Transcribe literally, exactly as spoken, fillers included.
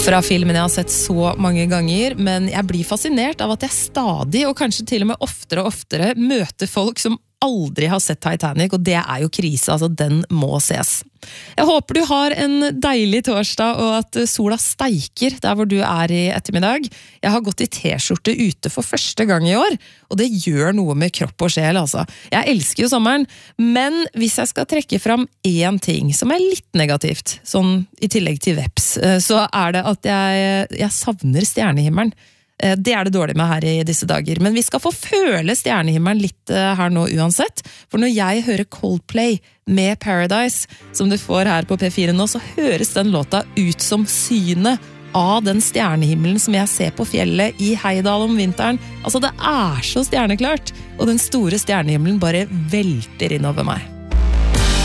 fra filmen jeg har sett så mange ganger, men jeg blir fascinert av at jeg stadig, og kanskje til og med oftere og oftere, møter folk som aldri har sett Titanic, og det er jo krise, altså den må ses. Jeg håper du har en deilig torsdag, og at sola steiker der hvor du er i ettermiddag. Jeg har gått i t-skjorte ute for første gang i år, og det gjør noe med kropp og sjel, altså. Jeg elsker jo sommeren, men hvis jeg skal trekke fram én ting som er litt negativt, sånn i tillegg til veps, så er det at jeg, jeg savner stjernehimmelen. Det er det dårlig med her i disse dager, men vi skal få føle stjernehimmelen litt her nå uansett, for når jeg hører Coldplay med Paradise, som du får her på P fire nå, så høres den låta ut som synet av den stjernehimmelen som jeg ser på fjellet i Heidal om vinteren. Altså det er så stjerneklart, og den store stjernehimmelen bare velter inn over meg.